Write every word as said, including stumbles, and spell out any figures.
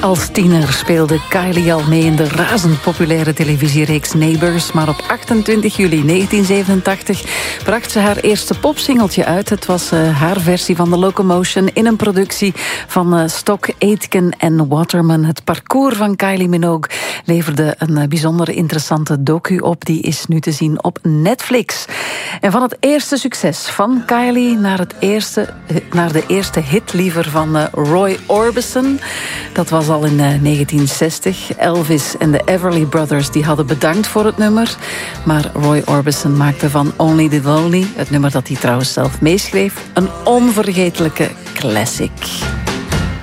Als tiener speelde Kylie al mee in de razend populaire televisiereeks Neighbours. Maar op achtentwintig juli negentien zevenentachtig bracht ze haar eerste popsingeltje uit. Het was uh, haar versie van The Locomotion in een productie van uh, Stock Aitken en Waterman. Het parcours van Kylie Minogue leverde een uh, bijzonder interessante docu op. Die is nu te zien op Netflix. En van het eerste succes van Kylie naar, het eerste, naar de eerste hit liever van uh, Roy Orbison. Dat was al in uh, negentien zestig. Elvis en de Everly Brothers die hadden bedankt voor het nummer. Maar Roy Orbison maakte van Only the Lonely, het nummer dat hij trouwens zelf meeschreef, een onvergetelijke classic.